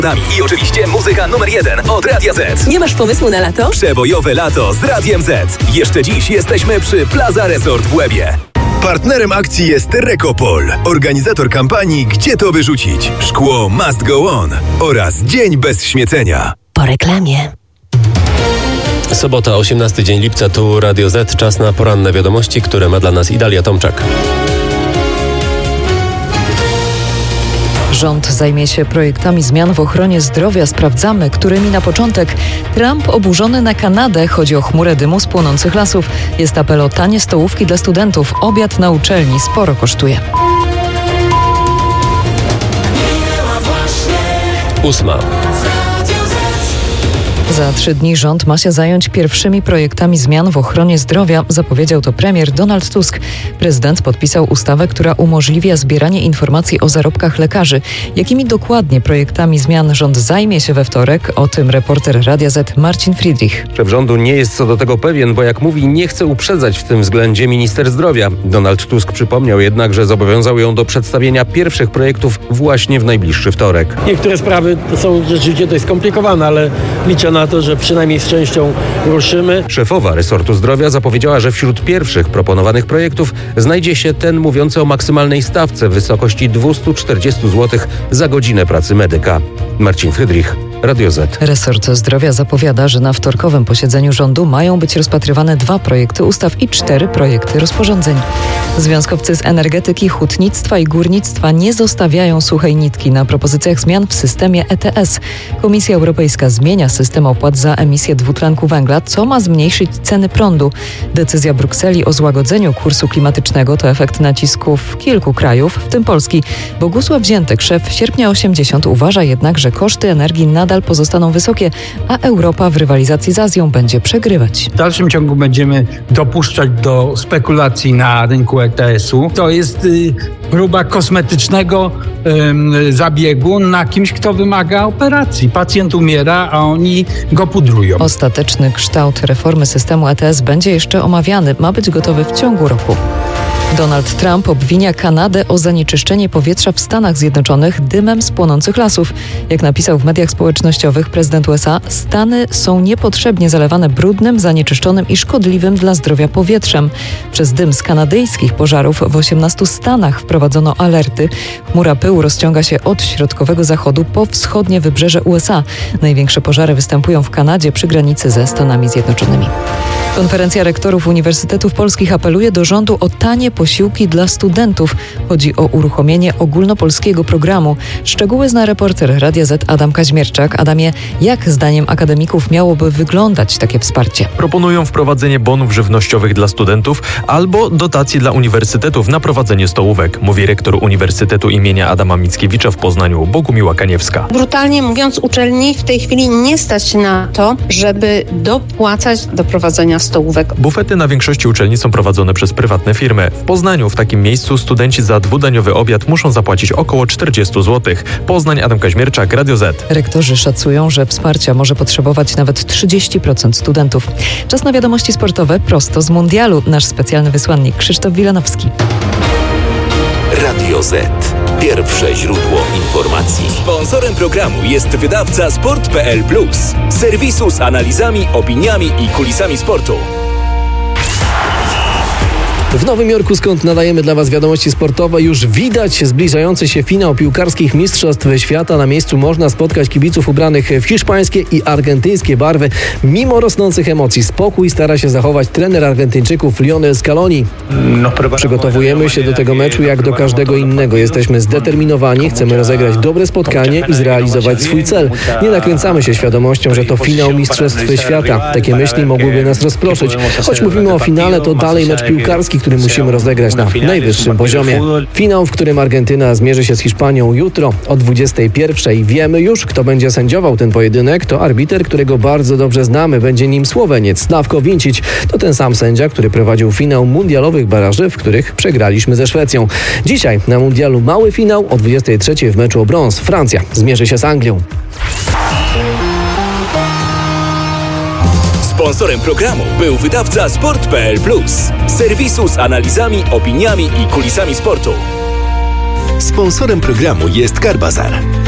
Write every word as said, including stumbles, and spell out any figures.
I oczywiście muzyka numer jeden od Radia Z. Nie masz pomysłu na lato? Przebojowe lato z Radiem Z. Jeszcze dziś jesteśmy przy Plaza Resort w Łebie. Partnerem akcji jest Rekopol, organizator kampanii Gdzie to wyrzucić? Szkło must go on oraz Dzień bez śmiecenia. Po reklamie. Sobota, osiemnasty dzień lipca, tu Radio Z. Czas na poranne wiadomości, które ma dla nas Idalia Tomczak. Rząd zajmie się projektami zmian w ochronie zdrowia. Sprawdzamy, którymi na początek. Trump oburzony na Kanadę. Chodzi o chmurę dymu z płonących lasów. Jest apel o tanie stołówki dla studentów. Obiad na uczelni sporo kosztuje. Ósma. Za trzy dni rząd ma się zająć pierwszymi projektami zmian w ochronie zdrowia, zapowiedział to premier Donald Tusk. Prezydent podpisał ustawę, która umożliwia zbieranie informacji o zarobkach lekarzy. Jakimi dokładnie projektami zmian rząd zajmie się we wtorek? O tym reporter Radia Z Marcin Friedrich. Szef rządu nie jest co do tego pewien, bo jak mówi, nie chce uprzedzać w tym względzie minister zdrowia. Donald Tusk przypomniał jednak, że zobowiązał ją do przedstawienia pierwszych projektów właśnie w najbliższy wtorek. Niektóre sprawy to są rzeczywiście dość skomplikowane, ale liczę na to, że przynajmniej z częścią ruszymy. Szefowa resortu zdrowia zapowiedziała, że wśród pierwszych proponowanych projektów znajdzie się ten mówiący o maksymalnej stawce w wysokości dwieście czterdzieści złotych za godzinę pracy medyka. Marcin Friedrich, Radio Z. Resort Zdrowia zapowiada, że na wtorkowym posiedzeniu rządu mają być rozpatrywane dwa projekty ustaw i cztery projekty rozporządzeń. Związkowcy z energetyki, hutnictwa i górnictwa nie zostawiają suchej nitki na propozycjach zmian w systemie E T S. Komisja Europejska zmienia system opłat za emisję dwutlenku węgla, co ma zmniejszyć ceny prądu. Decyzja Brukseli o złagodzeniu kursu klimatycznego to efekt nacisków kilku krajów, w tym Polski. Bogusław Ziętek, szef Sierpnia osiemdziesiąt, uważa jednak, że koszty energii nadal pozostaną wysokie, a Europa w rywalizacji z Azją będzie przegrywać. W dalszym ciągu będziemy dopuszczać do spekulacji na rynku E T S-u. To jest y, próba kosmetycznego y, zabiegu na kimś, kto wymaga operacji. Pacjent umiera, a oni go pudrują. Ostateczny kształt reformy systemu E T S będzie jeszcze omawiany. Ma być gotowy w ciągu roku. Donald Trump obwinia Kanadę o zanieczyszczenie powietrza w Stanach Zjednoczonych dymem z płonących lasów. Jak napisał w mediach społecznościowych prezydent U S A, Stany są niepotrzebnie zalewane brudnym, zanieczyszczonym i szkodliwym dla zdrowia powietrzem. Przez dym z kanadyjskich pożarów w osiemnastu stanach wprowadzono alerty. Chmura pyłu rozciąga się od środkowego zachodu po wschodnie wybrzeże U S A. Największe pożary występują w Kanadzie przy granicy ze Stanami Zjednoczonymi. Konferencja rektorów uniwersytetów polskich apeluje do rządu o tanie posiłki dla studentów. Chodzi o uruchomienie ogólnopolskiego programu. Szczegóły zna reporter Radia Z Adam Kaźmierczak. Adamie, jak zdaniem akademików miałoby wyglądać takie wsparcie? Proponują wprowadzenie bonów żywnościowych dla studentów albo dotacji dla uniwersytetów na prowadzenie stołówek, mówi rektor Uniwersytetu imienia Adama Mickiewicza w Poznaniu, Bogumiła Kaniewska. Brutalnie mówiąc, uczelni w tej chwili nie stać na to, żeby dopłacać do prowadzenia stołówek. Bufety na większości uczelni są prowadzone przez prywatne firmy. W Poznaniu w takim miejscu studenci za dwudaniowy obiad muszą zapłacić około czterdzieści złotych. Poznań, Adam Kaźmierczak, Radio Z. Rektorzy szacują, że wsparcia może potrzebować nawet trzydzieści procent studentów. Czas na wiadomości sportowe prosto z mundialu. Nasz specjalny wysłannik Krzysztof Wilanowski. Radio Z. Pierwsze źródło informacji. Sponsorem programu jest wydawca sport kropka p l plus. Serwisu z analizami, opiniami i kulisami sportu. W Nowym Jorku, skąd nadajemy dla Was wiadomości sportowe, już widać zbliżający się finał piłkarskich mistrzostw świata. Na miejscu można spotkać kibiców ubranych w hiszpańskie i argentyńskie barwy. Mimo rosnących emocji, spokój stara się zachować trener Argentyńczyków Lionel Scaloni. Przygotowujemy się do tego meczu jak do każdego innego. Jesteśmy zdeterminowani, chcemy rozegrać dobre spotkanie i zrealizować swój cel. Nie nakręcamy się świadomością, że to finał mistrzostw świata. Takie myśli mogłyby nas rozproszyć. Choć mówimy o finale, to dalej mecz piłkarski, który musimy rozegrać na najwyższym poziomie. Finał, w którym Argentyna zmierzy się z Hiszpanią jutro o dwudziestej pierwszej. Wiemy już, kto będzie sędziował ten pojedynek. To arbiter, którego bardzo dobrze znamy. Będzie nim Słoweniec Slavko Vincic. To ten sam sędzia, który prowadził finał mundialowych baraży, w których przegraliśmy ze Szwecją. Dzisiaj na mundialu mały finał o dwudziestej trzeciej w meczu o brąz. Francja zmierzy się z Anglią. Sponsorem programu był wydawca sport kropka p l plus. Serwisu z analizami, opiniami i kulisami sportu. Sponsorem programu jest Carbazar.